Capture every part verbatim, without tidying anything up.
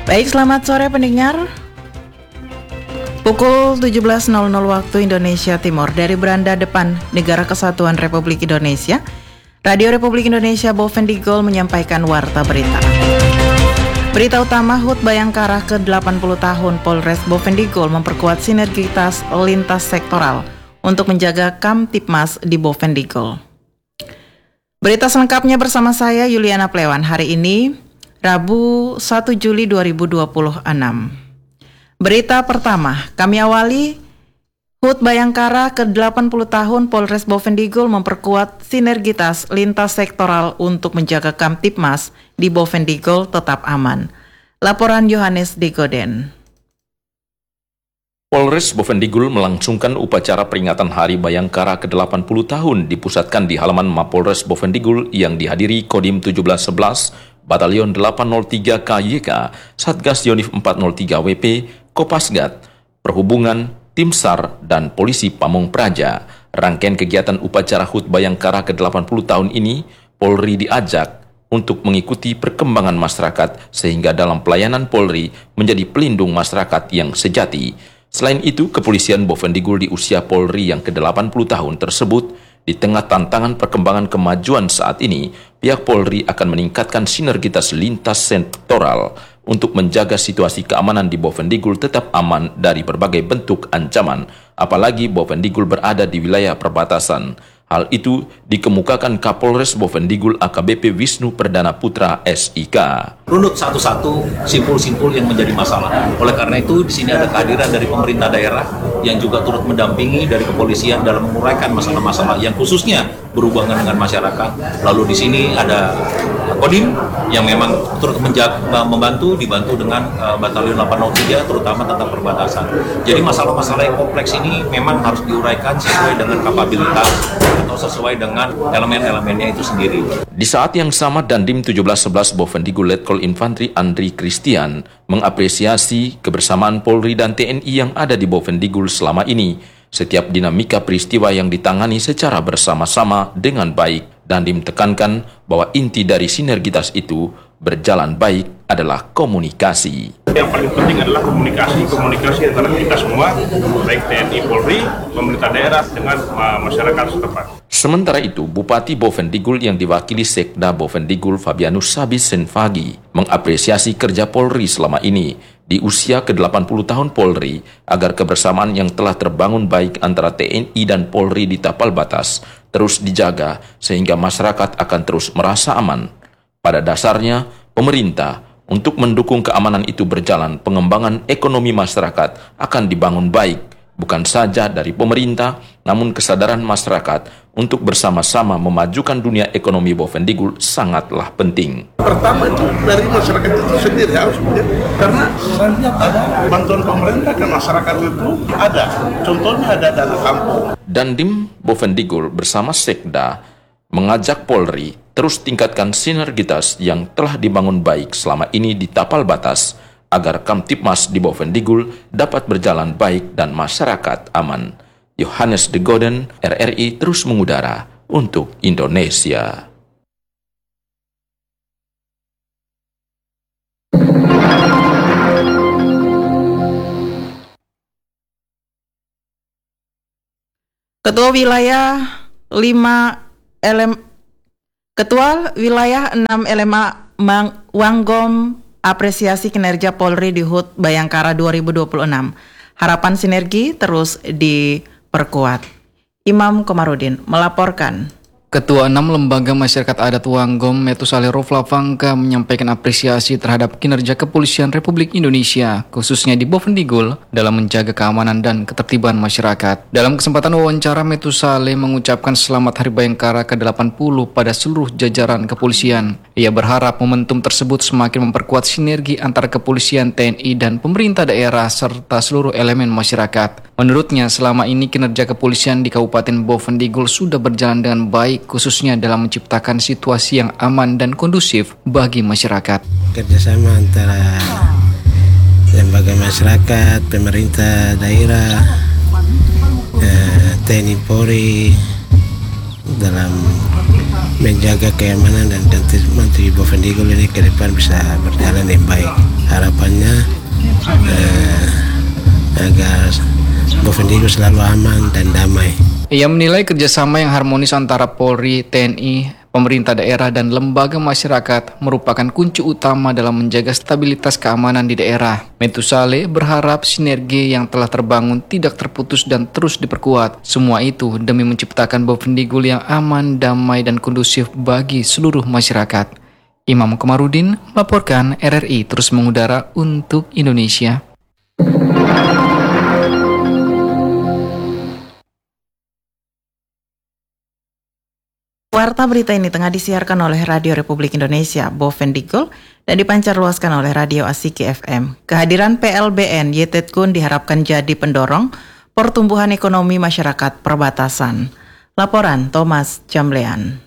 Baik, selamat sore pendengar. Pukul tujuh belas nol nol waktu Indonesia Timur dari beranda depan Negara Kesatuan Republik Indonesia, Radio Republik Indonesia Bovendigul menyampaikan warta berita. Berita utama, H U T Bayangkara ke delapan puluh tahun Polres Bovendigul memperkuat sinergitas lintas sektoral untuk menjaga Kamtipmas di Bovendigul. Berita selengkapnya bersama saya Yuliana Plewan hari ini, Rabu satu Juli dua ribu dua puluh enam. Berita pertama, kami awali H U T Bayangkara ke delapan puluh tahun Polres Bovendigul memperkuat sinergitas lintas sektoral untuk menjaga Kamtipmas di Bovendigul tetap aman. Laporan Yohanes Degoden. Polres Bovendigul melangsungkan upacara peringatan Hari Bayangkara ke delapan puluh tahun dipusatkan di halaman Mapolres Bovendigul yang dihadiri Kodim tujuh belas sebelas, Batalion delapan nol tiga K Y K, Satgas Yonif empat nol tiga W P, Kopasgat, Perhubungan, Tim SAR, dan Polisi Pamong Praja. Rangkaian kegiatan upacara H U T Bayangkara ke delapan puluh tahun ini, Polri diajak untuk mengikuti perkembangan masyarakat sehingga dalam pelayanan Polri menjadi pelindung masyarakat yang sejati. Selain itu, kepolisian Bovendigul di usia Polri yang ke delapan puluh tahun tersebut, di tengah tantangan perkembangan kemajuan saat ini, pihak Polri akan meningkatkan sinergitas lintas sektoral untuk menjaga situasi keamanan di Bovendigul tetap aman dari berbagai bentuk ancaman, apalagi Bovendigul berada di wilayah perbatasan. Hal itu dikemukakan Kapolres Bovendigul A K B P Wisnu Perdana Putra S I K. Runut satu-satu simpul-simpul yang menjadi masalah. Oleh karena itu, di sini ada kehadiran dari pemerintah daerah yang juga turut mendampingi dari kepolisian dalam menguraikan masalah-masalah yang khususnya berhubungan dengan masyarakat. Lalu di sini ada Kodim yang memang turut menjaga, membantu, dibantu dengan uh, Batalion delapan nol tiga, terutama tentang perbatasan. Jadi masalah-masalah yang kompleks ini memang harus diuraikan sesuai dengan kapabilitas atau sesuai dengan elemen-elemennya itu sendiri. Di saat yang sama, Dandim tujuh belas sebelas Bovendigul Letkol Infantri Andri Christian mengapresiasi kebersamaan Polri dan T N I yang ada di Bovendigul selama ini. Setiap dinamika peristiwa yang ditangani secara bersama-sama dengan baik. Dandim tekankan bahwa inti dari sinergitas itu berjalan baik adalah komunikasi. Yang paling penting adalah komunikasi, komunikasi antara kita semua, baik T N I, Polri, pemerintah daerah dengan uh, masyarakat setempat. Sementara itu, Bupati Bovendigul yang diwakili Sekda Bovendigul Fabianus Sabis Senfagi mengapresiasi kerja Polri selama ini di usia ke delapan puluh tahun Polri agar kebersamaan yang telah terbangun baik antara T N I dan Polri di tapal batas terus dijaga sehingga masyarakat akan terus merasa aman. Pada dasarnya, pemerintah untuk mendukung keamanan itu berjalan, pengembangan ekonomi masyarakat akan dibangun baik, bukan saja dari pemerintah, namun kesadaran masyarakat untuk bersama-sama memajukan dunia ekonomi Bovendigul sangatlah penting. Pertama itu dari masyarakat itu sendiri harus menjadi, karena bantuan pemerintah ke masyarakat itu ada, contohnya ada dana kampung. Dandim Bovendigul bersama Sekda mengajak Polri terus tingkatkan sinergitas yang telah dibangun baik selama ini di tapal batas agar Kamtipmas di Bovendigul dapat berjalan baik dan masyarakat aman. Yohanes Degoden, R R I terus mengudara untuk Indonesia. Ketua Wilayah lima L M Ketua Wilayah enam L M A Mang Wanggom apresiasi kinerja Polri di H U T Bayangkara dua ribu dua puluh enam. Harapan sinergi terus diperkuat. Imam Komarudin melaporkan. Ketua enam Lembaga Masyarakat Adat Wanggom, Metusale Rofla Fangka menyampaikan apresiasi terhadap kinerja Kepolisian Republik Indonesia, khususnya di Bovendigul, dalam menjaga keamanan dan ketertiban masyarakat. Dalam kesempatan wawancara, Metusale mengucapkan selamat Hari Bayangkara ke delapan puluh pada seluruh jajaran kepolisian. Ia berharap momentum tersebut semakin memperkuat sinergi antara kepolisian, T N I, dan pemerintah daerah serta seluruh elemen masyarakat. Menurutnya, selama ini kinerja kepolisian di Kabupaten Bovendigul sudah berjalan dengan baik, khususnya dalam menciptakan situasi yang aman dan kondusif bagi masyarakat. Kerjasama antara lembaga masyarakat, pemerintah daerah, eh, T N I, Polri, dalam menjaga keamanan dan ketertiban di Bovendigul ini ke depan bisa berjalan dengan baik. Harapannya eh, agar Bovendigul selalu aman dan damai. Ia menilai kerjasama yang harmonis antara Polri, T N I, pemerintah daerah, dan lembaga masyarakat merupakan kunci utama dalam menjaga stabilitas keamanan di daerah. Metusale berharap sinergi yang telah terbangun tidak terputus dan terus diperkuat. Semua itu demi menciptakan Bovendigul yang aman, damai, dan kondusif bagi seluruh masyarakat. Imam Komarudin melaporkan, R R I terus mengudara untuk Indonesia. Warta berita ini tengah disiarkan oleh Radio Republik Indonesia Bovendigul dan dipancarluaskan oleh Radio Asiki F M. Kehadiran P L B N Yetetkun diharapkan jadi pendorong pertumbuhan ekonomi masyarakat perbatasan. Laporan Thomas Jamlean.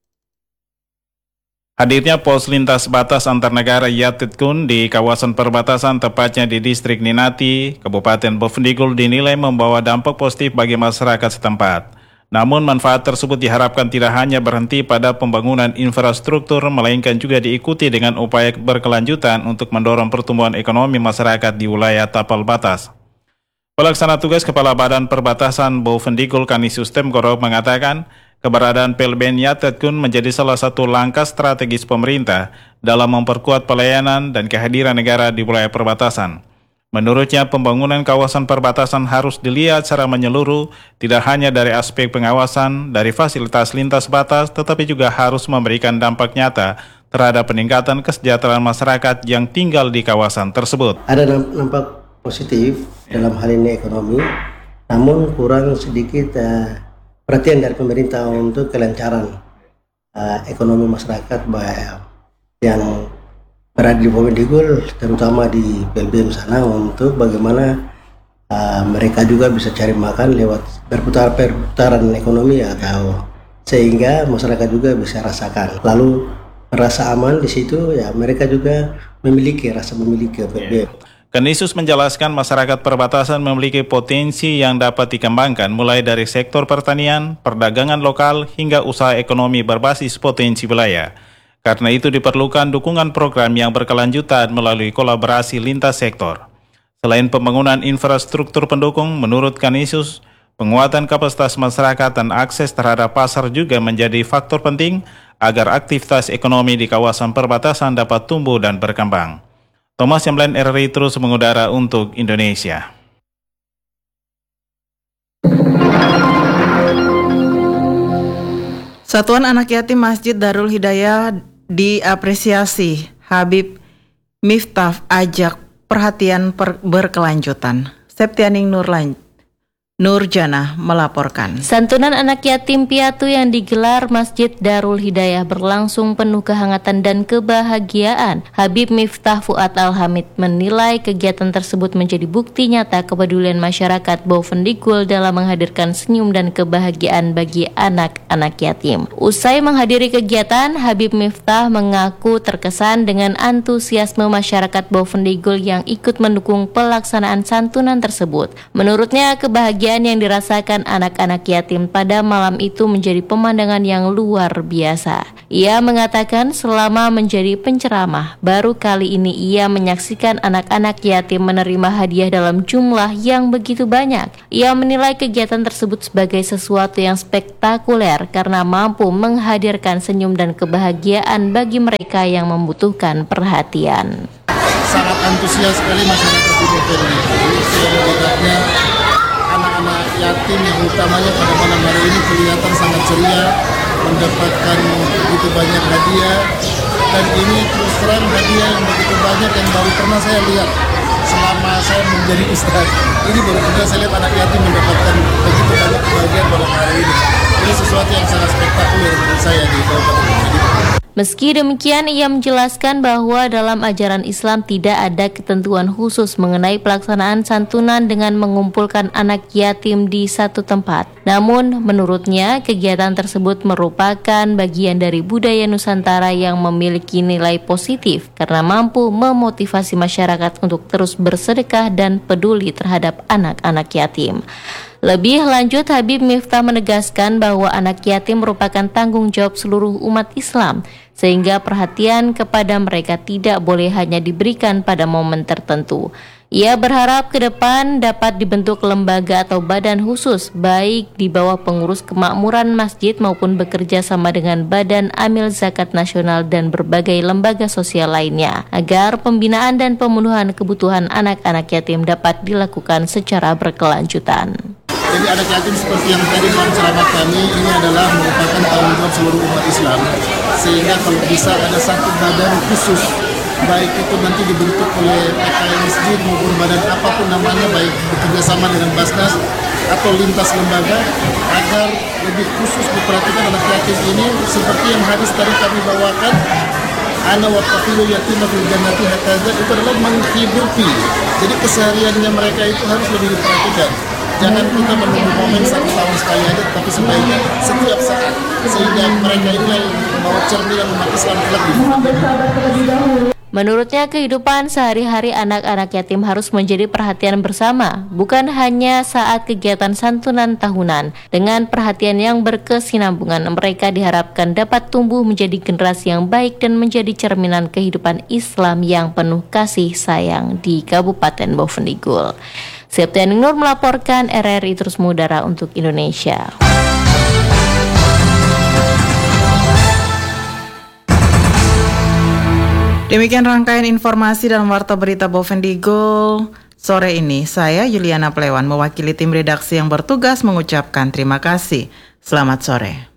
Hadirnya pos lintas batas antar negara Yatetkun di kawasan perbatasan, tepatnya di distrik Ninati, Kabupaten Bovendigul, dinilai membawa dampak positif bagi masyarakat setempat. Namun manfaat tersebut diharapkan tidak hanya berhenti pada pembangunan infrastruktur, melainkan juga diikuti dengan upaya berkelanjutan untuk mendorong pertumbuhan ekonomi masyarakat di wilayah tapal batas. Pelaksana tugas Kepala Badan Perbatasan Bovendigul Kanisius Temgoro mengatakan, keberadaan P L B N Yatetkun menjadi salah satu langkah strategis pemerintah dalam memperkuat pelayanan dan kehadiran negara di wilayah perbatasan. Menurutnya, pembangunan kawasan perbatasan harus dilihat secara menyeluruh, tidak hanya dari aspek pengawasan, dari fasilitas lintas batas, tetapi juga harus memberikan dampak nyata terhadap peningkatan kesejahteraan masyarakat yang tinggal di kawasan tersebut. Ada nampak positif dalam hal ini ekonomi, namun kurang sedikit uh, perhatian dari pemerintah untuk kelancaran uh, ekonomi masyarakat yang berada di Bovendigul, terutama di P L B N sana, untuk bagaimana uh, mereka juga bisa cari makan lewat berputar perputaran ekonomi atau sehingga masyarakat juga bisa rasakan. Lalu rasa aman di situ, ya mereka juga memiliki rasa memiliki P L B N. Kanisius menjelaskan masyarakat perbatasan memiliki potensi yang dapat dikembangkan mulai dari sektor pertanian, perdagangan lokal, hingga usaha ekonomi berbasis potensi wilayah. Karena itu diperlukan dukungan program yang berkelanjutan melalui kolaborasi lintas sektor. Selain pembangunan infrastruktur pendukung, menurut Kanisius, penguatan kapasitas masyarakat dan akses terhadap pasar juga menjadi faktor penting agar aktivitas ekonomi di kawasan perbatasan dapat tumbuh dan berkembang. Thomas Jamlean, R R I terus mengudara untuk Indonesia. Satuan Anak Yatim Masjid Darul Hidayah diapresiasi. Habib Miftah ajak perhatian per- berkelanjutan. Septianing Nurlan Nurjana melaporkan. Santunan anak yatim piatu yang digelar Masjid Darul Hidayah berlangsung penuh kehangatan dan kebahagiaan. Habib Miftah Fuad Al-Hamid menilai kegiatan tersebut menjadi bukti nyata kepedulian masyarakat Bovendigul dalam menghadirkan senyum dan kebahagiaan bagi anak-anak yatim. Usai menghadiri kegiatan, Habib Miftah mengaku terkesan dengan antusiasme masyarakat Bovendigul yang ikut mendukung pelaksanaan santunan tersebut. Menurutnya, kebahagiaan yang dirasakan anak-anak yatim pada malam itu menjadi pemandangan yang luar biasa. Ia mengatakan selama menjadi penceramah, baru kali ini ia menyaksikan anak-anak yatim menerima hadiah dalam jumlah yang begitu banyak. Ia menilai kegiatan tersebut sebagai sesuatu yang spektakuler karena mampu menghadirkan senyum dan kebahagiaan bagi mereka yang membutuhkan perhatian. Sangat antusias sekali masyarakat di Bovendigul. Sebenarnya anak-anak yatim yang utamanya pada malam hari ini kelihatan sangat ceria, mendapatkan begitu banyak hadiah, dan ini terus terang hadiah yang begitu banyak yang baru pernah saya lihat selama saya menjadi ustaz. Ini baru pernah saya lihat anak yatim mendapatkan begitu banyak kebahagiaan pada hari ini. Ini sesuatu yang sangat spektakuler menurut saya di Kabupaten Bovendigul. Meski demikian, ia menjelaskan bahwa dalam ajaran Islam tidak ada ketentuan khusus mengenai pelaksanaan santunan dengan mengumpulkan anak yatim di satu tempat. Namun, menurutnya, kegiatan tersebut merupakan bagian dari budaya Nusantara yang memiliki nilai positif karena mampu memotivasi masyarakat untuk terus bersedekah dan peduli terhadap anak-anak yatim. Lebih lanjut, Habib Miftah menegaskan bahwa anak yatim merupakan tanggung jawab seluruh umat Islam, sehingga perhatian kepada mereka tidak boleh hanya diberikan pada momen tertentu. Ia berharap ke depan dapat dibentuk lembaga atau badan khusus, baik di bawah pengurus kemakmuran masjid maupun bekerja sama dengan Badan Amil Zakat Nasional dan berbagai lembaga sosial lainnya, agar pembinaan dan pemenuhan kebutuhan anak-anak yatim dapat dilakukan secara berkelanjutan. Jadi anak yatim seperti yang tadi dalam ceramah kami, ini adalah merupakan tanggung jawab seluruh umat Islam, sehingga kalau bisa ada satu badan khusus, baik itu nanti dibentuk oleh P K M masjid maupun badan apapun namanya, baik bekerjasama dengan Basnas atau lintas lembaga, agar lebih khusus diperhatikan anak yatim ini, seperti yang hadis tadi kami bawakan, ana wa qafilu yatima fil jannati hakaza, itu adalah menghidupi. Jadi kesehariannya mereka itu harus lebih diperhatikan. Jangan kita menunggu momen satu tahun sekali aja, tapi sebaiknya setiap saat, sehingga mereka inilah yang membawa cerminan umat Islam kelak di dunia. Menurutnya, kehidupan sehari-hari anak-anak yatim harus menjadi perhatian bersama, bukan hanya saat kegiatan santunan tahunan. Dengan perhatian yang berkesinambungan, mereka diharapkan dapat tumbuh menjadi generasi yang baik dan menjadi cerminan kehidupan Islam yang penuh kasih sayang di Kabupaten Bovendigul. Septiani Nur melaporkan, R R I Terus Mengudara untuk Indonesia. Demikian rangkaian informasi dalam Warta Berita Bovendigul sore ini. Saya Yuliana Plewan mewakili tim redaksi yang bertugas mengucapkan terima kasih. Selamat sore.